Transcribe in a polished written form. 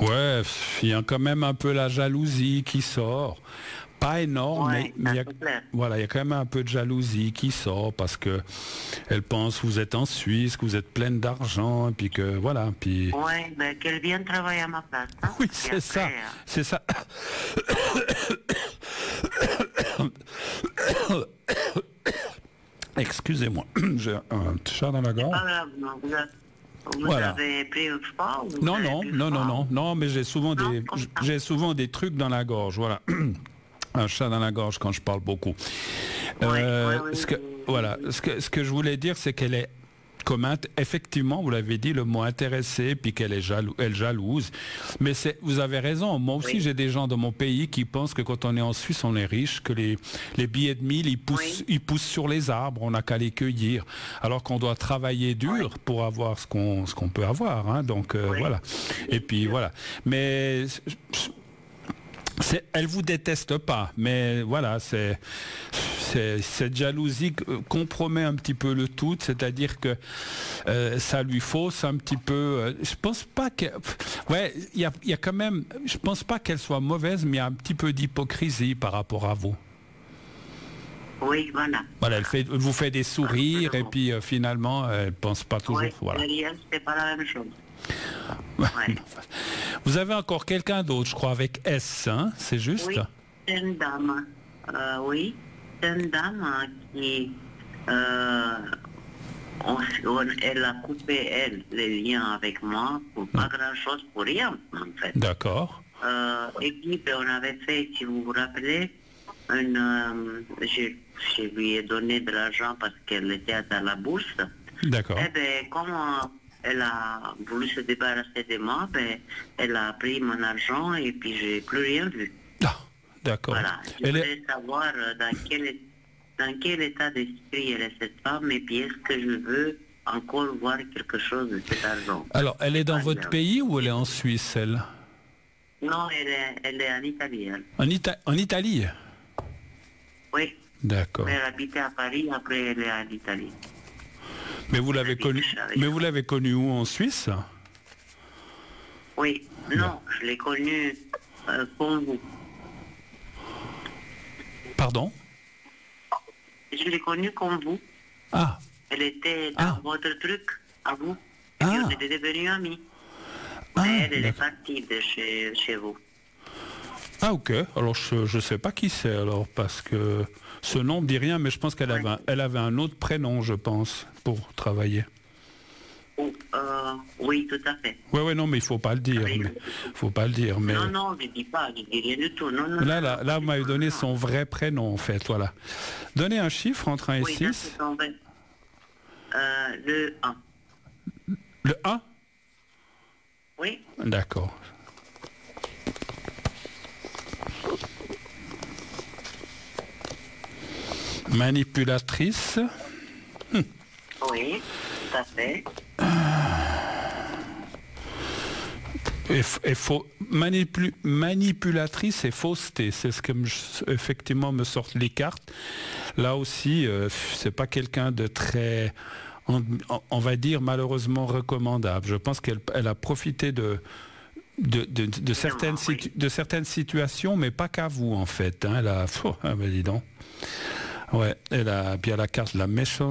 Ouais, il y a quand même un peu la jalousie qui sort. Pas énorme, Ouais, mais ça il y a, c'est clair. voilà, il y a quand même un peu de jalousie qui sort parce que elle pense que vous êtes en Suisse, que vous êtes pleine d'argent, et puis que voilà, puis Ouais, ben qu'elle vienne travailler à ma place, hein. oui, Et c'est après, ça, c'est ça. Excusez-moi, j'ai un chat dans la c'est pas gorge. grave, non, vous Voilà. avez pris le froid ou vous Non, avez non, plus non, non, froid? non, non, mais Non, comme ça. j'ai souvent des trucs dans la gorge, voilà. Un chat dans la gorge quand je parle beaucoup. Ouais, ouais, ouais, Voilà, ce que je voulais dire, c'est qu'elle est comme effectivement, vous l'avez dit, le mot intéressé, puis qu'elle est elle jalouse. Mais vous avez raison. Moi aussi, oui, j'ai des gens dans mon pays qui pensent que quand on est en Suisse, on est riche, que les billets de 1000, oui, ils poussent sur les arbres, on n'a qu'à les cueillir. Alors qu'on doit travailler oui, dur pour avoir ce qu'on peut avoir, hein. Donc, oui, voilà. bien Et puis, sûr. voilà. Mais elle vous déteste pas, mais voilà, cette jalousie compromet un petit peu le tout, c'est-à-dire que ça lui fausse un petit peu. Je pense pas que, ouais, il y a quand même, je pense pas qu'elle soit mauvaise, mais il y a un petit peu d'hypocrisie par rapport à vous. Oui, voilà. Voilà, elle vous fait des sourires et Absolument. puis finalement, elle pense pas toujours. Oui, Voilà. derrière, c'est pas la même chose. Ouais. Vous avez encore quelqu'un d'autre, je crois, avec S, hein, c'est juste? Oui, c'est une dame. Oui, c'est une dame qui, euh, elle a coupé, elle, les liens avec moi pour pas grand-chose, pour rien, en fait. D'accord, Et puis, ben, on avait fait, si vous vous rappelez, je lui ai donné de l'argent parce qu'elle était dans la bourse. d'accord. Eh bien, comme elle a voulu se débarrasser de moi, ben, elle a pris mon argent et puis j'ai plus rien vu. Ah, d'accord. Voilà. Je Elle est, voulais savoir dans quel état d'esprit elle est cette femme et puis est-ce que je veux encore voir quelque chose de cet argent. Alors, elle est dans Pas votre grave. pays ou elle est en Suisse, elle? Non, elle est en Italie. Elle. En Italie? Oui. D'accord. Mais elle habitait à Paris, après elle est en Italie. Mais vous l'avez connue, mais vous l'avez connue où en Suisse? Oui. Non, je l'ai connue comme vous. Pardon? Je l'ai connue comme vous. Ah, Elle était dans Ah. votre truc, à vous. Et puis Ah. on était devenus amis. Ah, Mais elle est d'accord. partie de chez vous. Ah, ok. Alors, je sais pas qui c'est, alors, parce que ce nom me dit rien, mais je pense qu'elle Ouais. elle avait un autre prénom, je pense, pour travailler. Oui, tout à fait. Ouais, non, mais il faut pas le dire. Oui. Faut pas le dire, mais... Non, non, je ne dis pas, je ne dis rien du tout. Non, non, Là, vous m'avez donné non. son vrai prénom, en fait, voilà. Donnez un chiffre entre 1 et Oui, là, 6. c'est en fait, le 1. Le 1? Oui, D'accord. Manipulatrice. oui, tout à fait. Manipulatrice et fausseté, c'est ce que effectivement me sortent les cartes. Là aussi, c'est pas quelqu'un de très, on va dire malheureusement recommandable. Je pense qu'elle a profité de certaines situations, mais pas qu'à vous en fait. Hein. Elle a, ben dis donc. Ouais, puis elle a la carte de la méchante.